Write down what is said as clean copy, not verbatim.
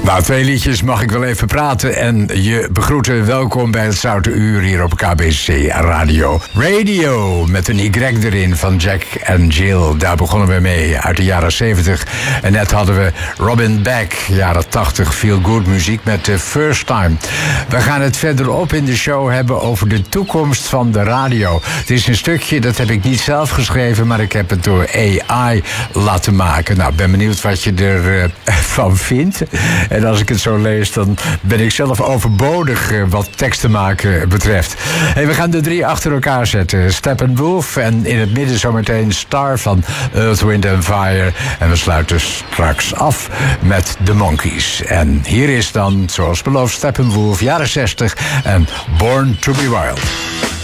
Nou, 2 liedjes mag ik wel even praten en je begroeten. Welkom bij het Zoute Uur hier op KBC Radio. Radio met een Y erin van Jack en Jill. Daar begonnen we mee uit de jaren 70. En net hadden we Robin Beck, jaren 80, feel good muziek met The First Time. We gaan het verderop in de show hebben over de toekomst van de radio. Het is een stukje, dat heb ik niet zelf geschreven, maar ik heb het door AI laten maken. Nou, ik ben benieuwd wat je ervan vindt. En als ik het zo lees, dan ben ik zelf overbodig wat teksten maken betreft. Hey, we gaan de 3 achter elkaar zetten. Steppenwolf en in het midden zometeen Star van Earth, Wind and Fire. En we sluiten straks af met The Monkees. En hier is dan, zoals beloofd, Steppenwolf, jaren 60 en Born to be Wild.